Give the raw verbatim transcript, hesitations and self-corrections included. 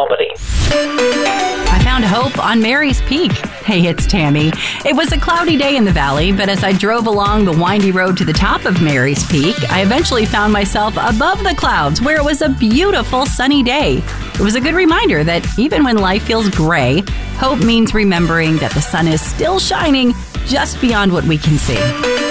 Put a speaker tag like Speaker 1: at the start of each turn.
Speaker 1: Albany.
Speaker 2: I found hope on Mary's Peak. Hey, it's Tammy. It was a cloudy day in the valley, but as I drove along the windy road to the top of Mary's Peak, I eventually found myself above the clouds where it was a beautiful sunny day. It was a good reminder that even when life feels gray, hope means remembering that the sun is still shining just beyond what we can see.